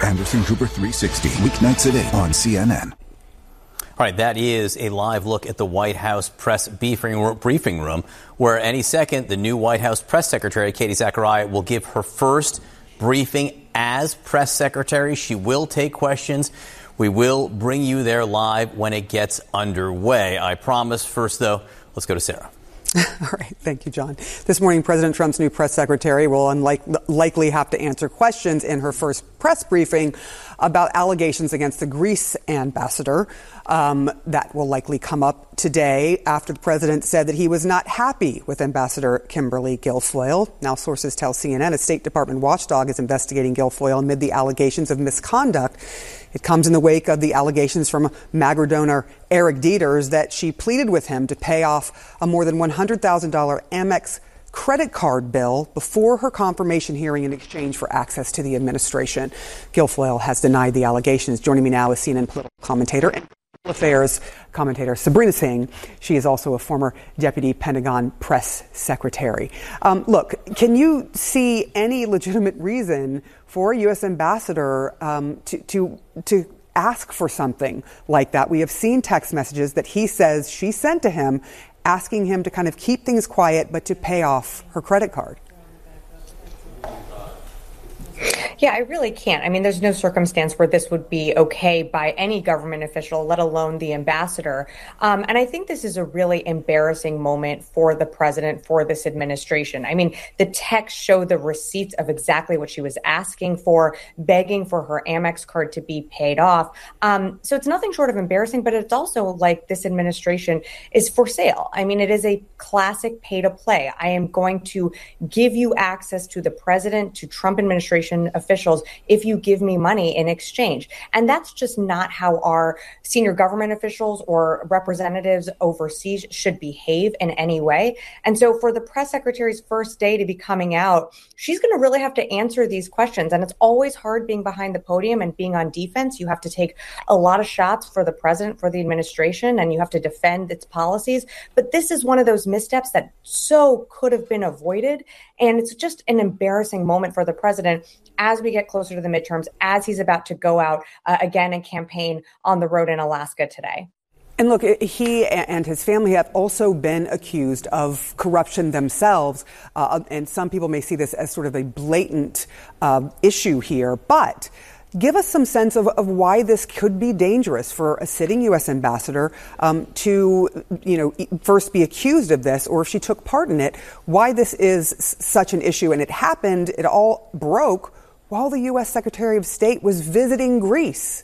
Anderson Cooper 360, weeknights at 8 on CNN. All right, that is a live look at the White House press briefing room, where any second the new White House press secretary, Katie Zachariah, will give her first briefing as press secretary. She will take questions. We will bring you there live when it gets underway. I promise. First, though, let's go to Sarah. All right. Thank you, John. This morning, President Trump's new press secretary will likely have to answer questions in her first press briefing about allegations against the Greece ambassador. That will likely come up today after the president said that he was not happy with Ambassador Kimberly Guilfoyle. Now, sources tell CNN a State Department watchdog is investigating Guilfoyle amid the allegations of misconduct. It comes in the wake of the allegations from MAGA donor Eric Dieters that she pleaded with him to pay off a more than $100,000 Amex credit card bill before her confirmation hearing in exchange for access to the administration. Guilfoyle has denied the allegations. Joining me now is CNN political commentator and affairs commentator Sabrina Singh. She is also a former deputy Pentagon press secretary. Look, can you see any legitimate reason for a U.S. ambassador to ask for something like that? We have seen text messages that he says she sent to him asking him to kind of keep things quiet but to pay off her credit card. Yeah, I really can't. I mean, there's no circumstance where this would be okay by any government official, let alone the ambassador. And I think this is a really embarrassing moment for the president, for this administration. I mean, the text showed the receipts of exactly what she was asking for, begging for her Amex card to be paid off. So it's nothing short of embarrassing, but it's also like this administration is for sale. I mean, it is a classic pay to play. I am going to give you access to the president, to Trump administration officials, if you give me money in exchange. And that's just not how our senior government officials or representatives overseas should behave in any way. And so for the press secretary's first day to be coming out, she's going to really have to answer these questions. And it's always hard being behind the podium and being on defense. You have to take a lot of shots for the president, for the administration, and you have to defend its policies. But this is one of those missteps that so could have been avoided. And it's just an embarrassing moment for the president as we get closer to the midterms, as he's about to go out again and campaign on the road in Alaska today. And look, he and his family have also been accused of corruption themselves. And some people may see this as sort of a blatant issue here. But give us some sense of why this could be dangerous for a sitting U.S. ambassador to, first be accused of this, or if she took part in it, why this is such an issue. And it all broke while the U.S. Secretary of State was visiting Greece.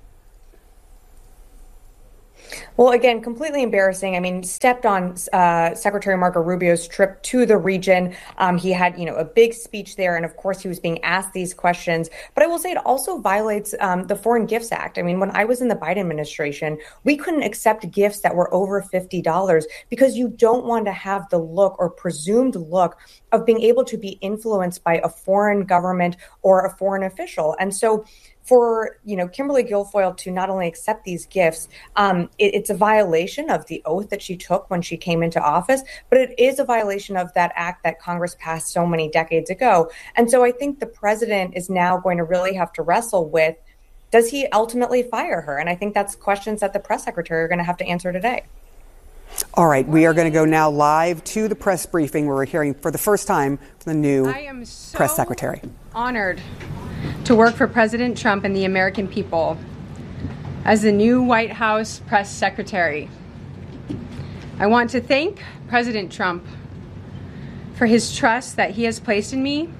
Well, again, completely embarrassing. I mean, stepped on Secretary Marco Rubio's trip to the region. He had, a big speech there. And of course, he was being asked these questions. But I will say it also violates the Foreign Gifts Act. I mean, when I was in the Biden administration, we couldn't accept gifts that were over $50 because you don't want to have the look or presumed look of being able to be influenced by a foreign government or a foreign official. And so for, Kimberly Guilfoyle to not only accept these gifts, it's a violation of the oath that she took when she came into office, but it is a violation of that act that Congress passed so many decades ago. And so I think the president is now going to really have to wrestle with, does he ultimately fire her? And I think that's questions that the press secretary are going to have to answer today. All right, we are going to go now live to the press briefing where we're hearing for the first time from the new press secretary. Honored to work for President Trump and the American people as the new White House press secretary. I want to thank President Trump for his trust that he has placed in me.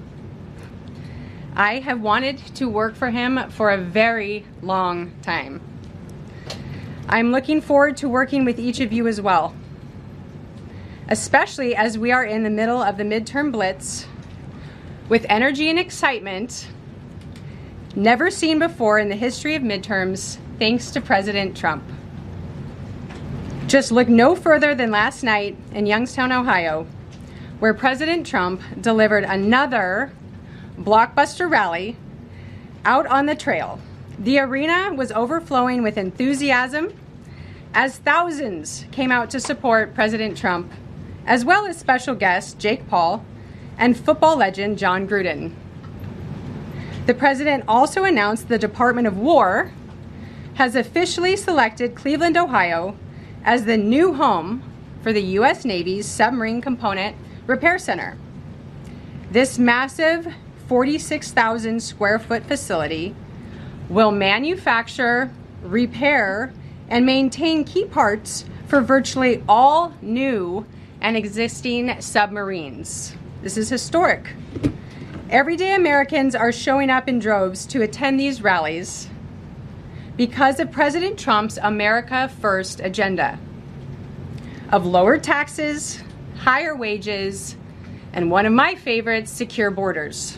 I have wanted to work for him for a very long time. I'm looking forward to working with each of you as well, especially as we are in the middle of the midterm blitz with energy and excitement never seen before in the history of midterms, thanks to President Trump. Just look no further than last night in Youngstown, Ohio, where President Trump delivered another blockbuster rally out on the trail. The arena was overflowing with enthusiasm as thousands came out to support President Trump, as well as special guest Jake Paul and football legend John Gruden. The president also announced the Department of War has officially selected Cleveland, Ohio, as the new home for the U.S. Navy's Submarine Component Repair Center. This massive 46,000 square foot facility will manufacture, repair, and maintain key parts for virtually all new and existing submarines. This is historic. Everyday Americans are showing up in droves to attend these rallies because of President Trump's America First agenda of lower taxes, higher wages, and one of my favorites, secure borders.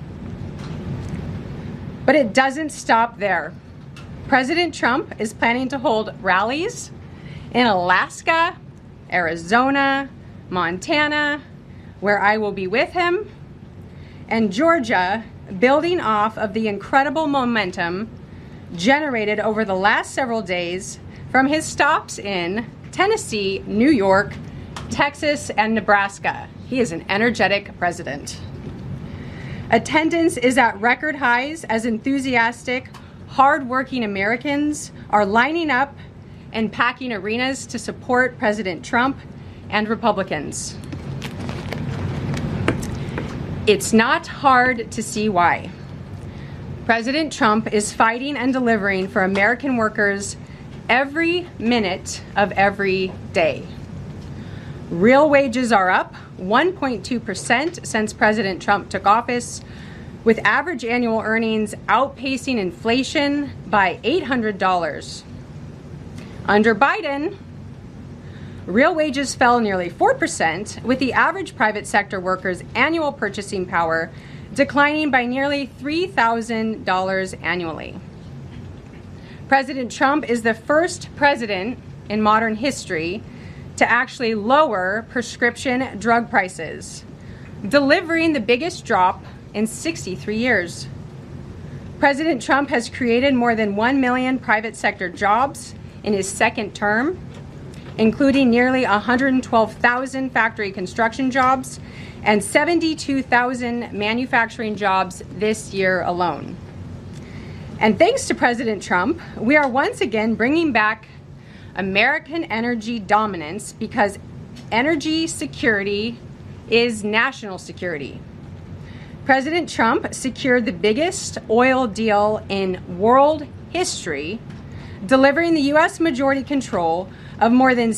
But it doesn't stop there. President Trump is planning to hold rallies in Alaska, Arizona, Montana, where I will be with him, and Georgia, building off of the incredible momentum generated over the last several days from his stops in Tennessee, New York, Texas, and Nebraska. He is an energetic president. Attendance is at record highs as enthusiastic, hardworking Americans are lining up and packing arenas to support President Trump and Republicans. It's not hard to see why. President Trump is fighting and delivering for American workers every minute of every day. Real wages are up 1.2% since President Trump took office, with average annual earnings outpacing inflation by $800. Under Biden, real wages fell nearly 4%, with the average private sector worker's annual purchasing power declining by nearly $3,000 annually. President Trump is the first president in modern history to actually lower prescription drug prices, delivering the biggest drop in 63 years. President Trump has created more than 1 million private sector jobs in his second term, including nearly 112,000 factory construction jobs and 72,000 manufacturing jobs this year alone. And thanks to President Trump, we are once again bringing back American energy dominance, because energy security is national security. President Trump secured the biggest oil deal in world history, delivering the U.S. majority control of more than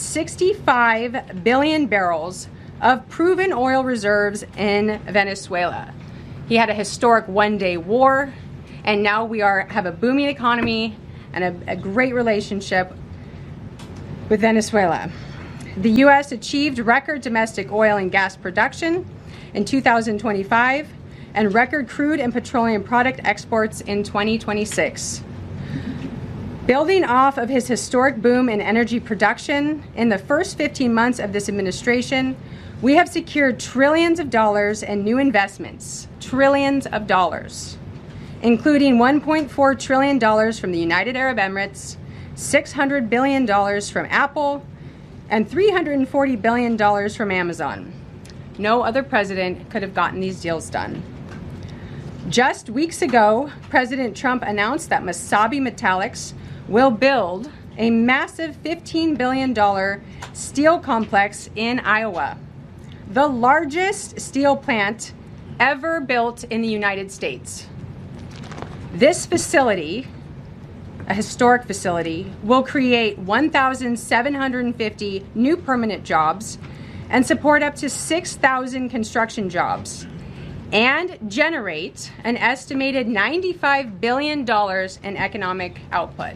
65 billion barrels of proven oil reserves in Venezuela. He had a historic one-day war, and now we have a booming economy and a great relationship with Venezuela. The U.S. achieved record domestic oil and gas production in 2025 and record crude and petroleum product exports in 2026. Building off of his historic boom in energy production, in the first 15 months of this administration, we have secured trillions of dollars in new investments, trillions of dollars, including $1.4 trillion from the United Arab Emirates, $600 billion from Apple, and $340 billion from Amazon. No other president could have gotten these deals done. Just weeks ago, President Trump announced that Mesabi Metallics will build a massive $15 billion steel complex in Iowa, the largest steel plant ever built in the United States. This facility, a historic facility, will create 1,750 new permanent jobs and support up to 6,000 construction jobs and generate an estimated $95 billion in economic output.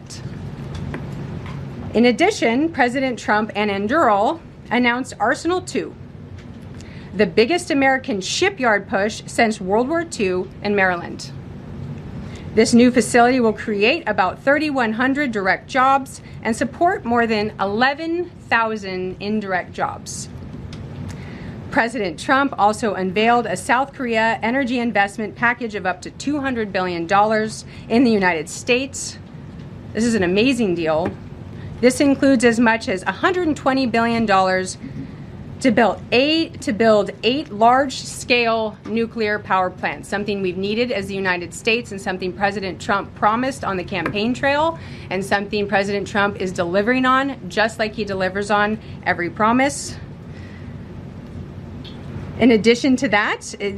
In addition, President Trump and Anduril announced Arsenal 2, the biggest American shipyard push since World War II in Maryland. This new facility will create about 3,100 direct jobs and support more than 11,000 indirect jobs. President Trump also unveiled a South Korea energy investment package of up to $200 billion in the United States. This is an amazing deal. This includes as much as $120 billion to build 8 large-scale nuclear power plants, something we've needed as the United States and something President Trump promised on the campaign trail and something President Trump is delivering on, just like he delivers on every promise. In addition to that,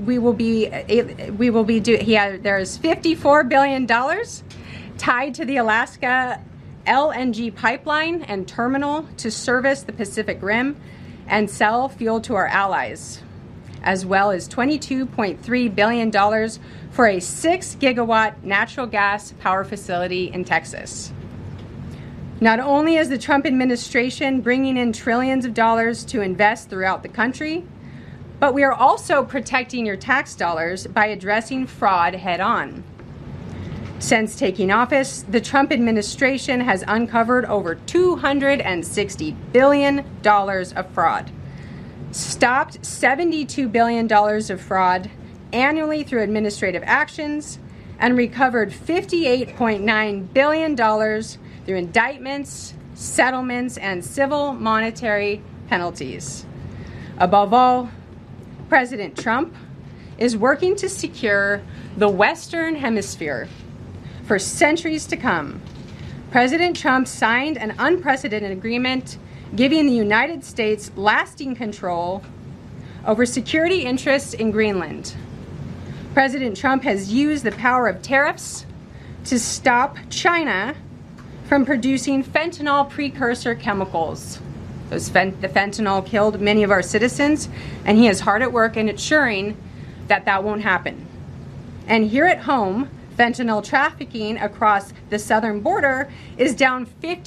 there's $54 billion tied to the Alaska LNG pipeline and terminal to service the Pacific Rim and sell fuel to our allies, as well as $22.3 billion for a 6-gigawatt natural gas power facility in Texas. Not only is the Trump administration bringing in trillions of dollars to invest throughout the country, but we are also protecting your tax dollars by addressing fraud head-on. Since taking office, the Trump administration has uncovered over $260 billion of fraud, stopped $72 billion of fraud annually through administrative actions, and recovered $58.9 billion through indictments, settlements, and civil monetary penalties. Above all, President Trump is working to secure the Western Hemisphere for centuries to come. President Trump signed an unprecedented agreement giving the United States lasting control over security interests in Greenland. President Trump has used the power of tariffs to stop China from producing fentanyl precursor chemicals. The fentanyl killed many of our citizens, and he is hard at work in ensuring that that won't happen. And here at home, fentanyl trafficking across the southern border is down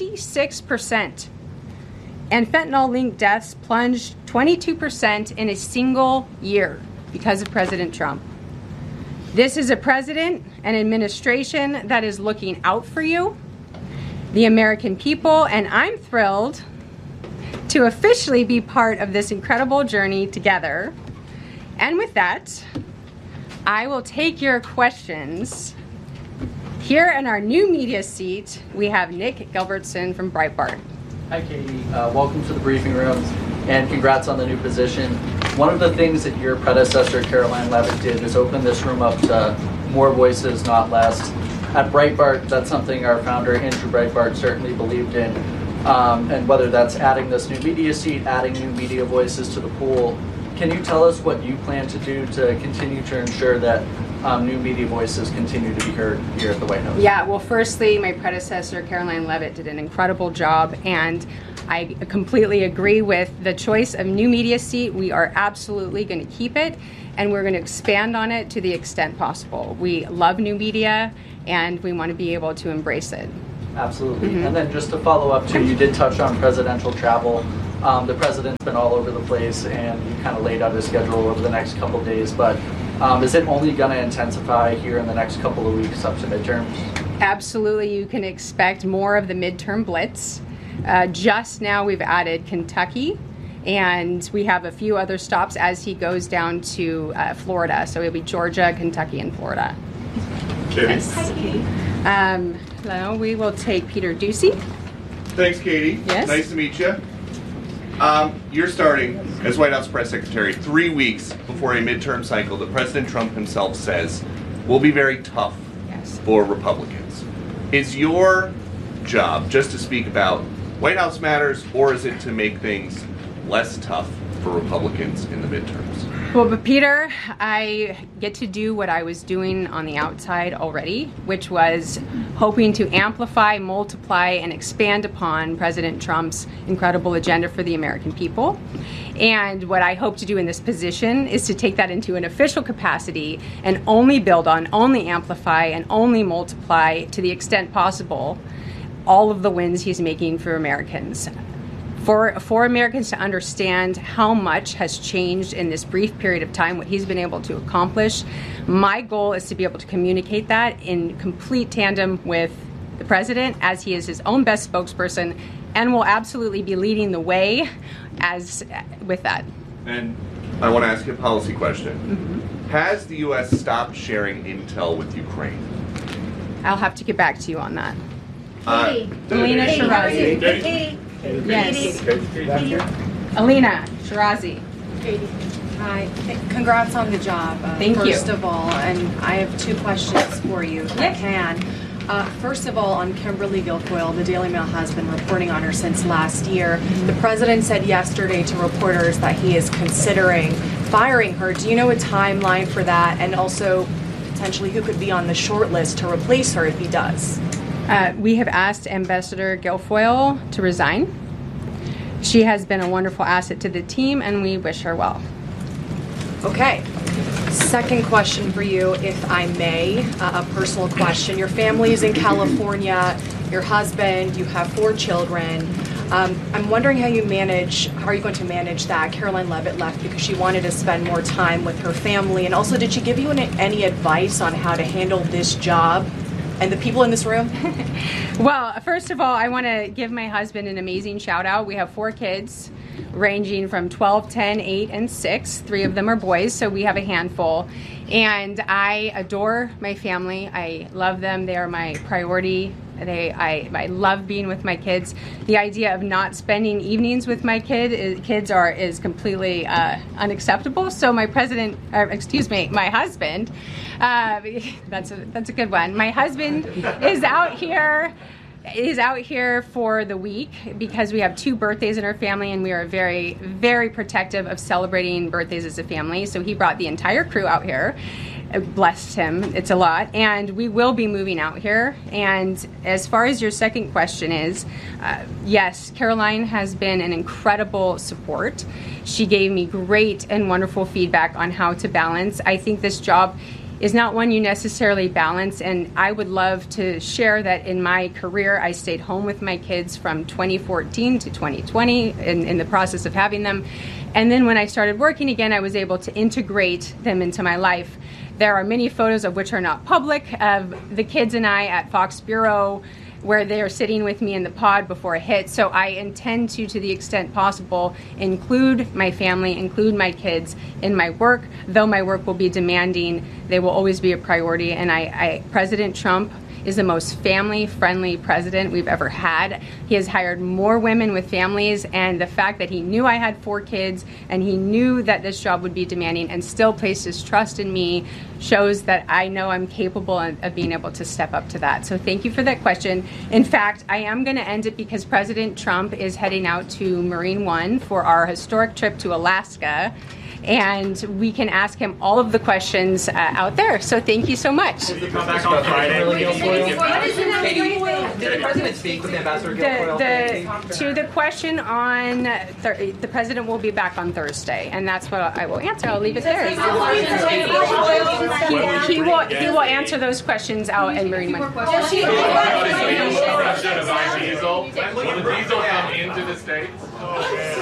56%. And fentanyl-linked deaths plunged 22% in a single year because of President Trump. This is a president and administration that is looking out for you, the American people, and I'm thrilled to officially be part of this incredible journey together. And with that, I will take your questions. Here in our new media seat, we have Nick Gilbertson from Breitbart. Hi, Katie. Welcome to the briefing room, and congrats on the new position. One of the things that your predecessor, Karoline Leavitt, did is open this room up to more voices, not less. At Breitbart, that's something our founder, Andrew Breitbart, certainly believed in. And whether that's adding this new media seat, adding new media voices to the pool, can you tell us what you plan to do to continue to ensure that new media voices continue to be heard here at the White House? Yeah, well, firstly, my predecessor, Karoline Leavitt, did an incredible job, and I completely agree with the choice of new media seat. We are absolutely going to keep it, and we're going to expand on it to the extent possible. We love new media, and we want to be able to embrace it. Absolutely. Mm-hmm. And then just to follow up, too, you did touch on presidential travel. The president's been all over the place, and you kind of laid out his schedule over the next couple of days, but is it only going to intensify here in the next couple of weeks up to midterms? Absolutely. You can expect more of the midterm blitz. Just now we've added Kentucky, and we have a few other stops as he goes down to Florida. So it'll be Georgia, Kentucky, and Florida. Katie. Yes. Hi, Katie. Now we will take Peter Doocy. Thanks, Katie. Yes. Nice to meet you. You're starting as White House press secretary 3 weeks before a midterm cycle that President Trump himself says will be very tough for Republicans. Is your job just to speak about White House matters, or is it to make things less tough for Republicans in the midterms? Well, but Peter, I get to do what I was doing on the outside already, which was hoping to amplify, multiply, and expand upon President Trump's incredible agenda for the American people. And what I hope to do in this position is to take that into an official capacity and only build on, only amplify, and only multiply to the extent possible all of the wins he's making for Americans. For Americans to understand how much has changed in this brief period of time, what he's been able to accomplish, my goal is to be able to communicate that in complete tandem with the president, as he is his own best spokesperson, and will absolutely be leading the way with that. And I want to ask you a policy question. Mm-hmm. Has the U.S. stopped sharing intel with Ukraine? I'll have to get back to you on that. Katie. Alina Shirazi. Katie. Yes. Alina Shirazi. Katie. Hi. Congrats on the job. Thank you. First of all, and I have 2 questions for you, if I can. First of all, on Kimberly Guilfoyle, the Daily Mail has been reporting on her since last year. The president said yesterday to reporters that he is considering firing her. Do you know a timeline for that? And also, potentially, who could be on the short list to replace her if he does? We have asked Ambassador Guilfoyle to resign. She has been a wonderful asset to the team, and we wish her well. Okay. Second question for you, if I may, a personal question. Your family is in California, your husband, you have 4 children. I'm wondering how are you going to manage that? Karoline Leavitt left because she wanted to spend more time with her family. And also, did she give you any advice on how to handle this job and the people in this room? Well, first of all, I want to give my husband an amazing shout out. We have 4 kids ranging from 12, 10, 8, and 6. 3 of them are boys, so we have a handful. And I adore my family. I love them. They are my priority. I love being with my kids. The idea of not spending evenings with my kids is completely unacceptable. So my husband, that's a good one. My husband is out here for the week because we have 2 birthdays in our family, and we are very, very protective of celebrating birthdays as a family. So he brought the entire crew out here. Blessed him. It's a lot. And we will be moving out here. And as far as your second question is, yes, Karoline has been an incredible support. She gave me great and wonderful feedback on how to balance. I think this job is not one you necessarily balance, and I would love to share that in my career I stayed home with my kids from 2014 to 2020 in the process of having them, and then when I started working again I was able to integrate them into my life. There are many photos of which are not public of the kids and I at Fox Bureau where they're sitting with me in the pod before a hit. So I intend to the extent possible, include my family, include my kids in my work. Though my work will be demanding, they will always be a priority. And President Trump is the most family-friendly president we've ever had. He has hired more women with families, and the fact that he knew I had 4 kids and he knew that this job would be demanding and still placed his trust in me shows that I know I'm capable of being able to step up to that. So thank you for that question. In fact, I am going to end it because President Trump is heading out to Marine One for our historic trip to Alaska, and we can ask him all of the questions out there. So thank you so much. Did the president speak with Ambassador Guilfoyle? To the question on the president will be back on Thursday, and that's what I will answer. I'll leave it there. He will answer those questions out in Marine One. Will the diesel come into the States?